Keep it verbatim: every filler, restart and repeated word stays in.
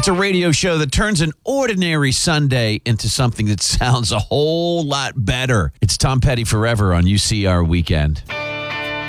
the radio show that turns an ordinary Sunday into something that sounds a whole lot better. It's Tom Petty Forever on U C R Weekend.